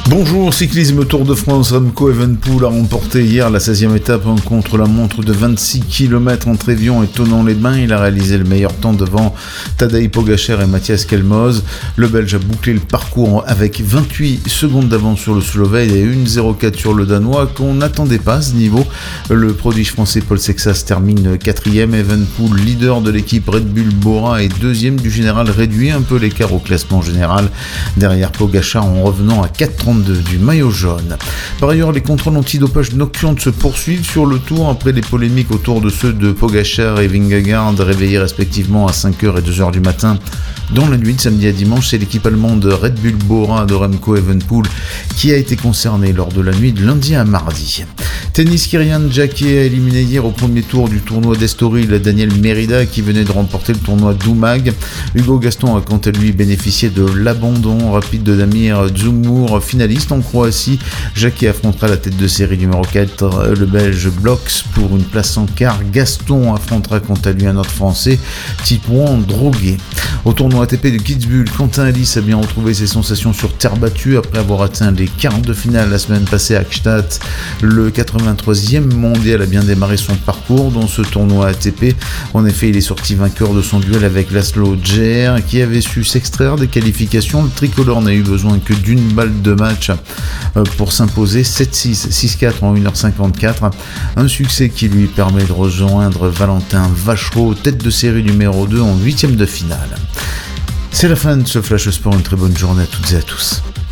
Bonjour, cyclisme Tour de France. Remco Evenepoel a remporté hier la 16e étape en contre-la-montre de 26 km entre Évian et Thonon-les-Bains. Il a réalisé le meilleur temps devant Tadej Pogačar et Matthias Kelmoz. Le Belge a bouclé le parcours avec 28 secondes d'avance sur le Slovène et 1,04 sur le Danois qu'on n'attendait pas à ce niveau. Le prodige français Paul Sexas termine 4e. Evenepoel, leader de l'équipe Red Bull Bora, et 2e du général, réduit un peu l'écart au classement général derrière Pogačar en revenant à 4,32 du maillot jaune. Par ailleurs, les contrôles antidopage nocturnes se poursuivent sur le Tour après les polémiques autour de ceux de Pogačar et Vingegaard, réveillés respectivement à 5h et 2h du matin. Dans la nuit de samedi à dimanche, c'est l'équipe allemande Red Bull Bora de Remco Evenepoel qui a été concernée lors de la nuit de lundi à mardi. Tennis, Kirian Jacquet a éliminé hier au premier tour du tournoi d'Estoril Daniel Merida qui venait de remporter le tournoi d'Umag. Hugo Gaston a quant à lui bénéficié de l'abandon rapide de Damir Dzumhur, finaliste en Croatie. Jacquet affrontera la tête de série numéro 4, le Belge Bloks, pour une place en quart. Gaston affrontera quant à lui un autre Français, Titouan Droguet. Au tournoi ATP de Kitzbühel, Quentin Halys a bien retrouvé ses sensations sur terre battue après avoir atteint les quarts de finale la semaine passée à Gstaad. Le 83e mondial a bien démarré son parcours dans ce tournoi ATP. En effet, il est sorti vainqueur de son duel avec Laszlo Djere qui avait su s'extraire des qualifications. Le tricolore n'a eu besoin que d'une balle de match pour s'imposer 7-6, 6-4 en 1h54. Un succès qui lui permet de rejoindre Valentin Vachereau, tête de série numéro 2 en 8e de finale. C'est la fin de ce Flash Sport, une très bonne journée à toutes et à tous.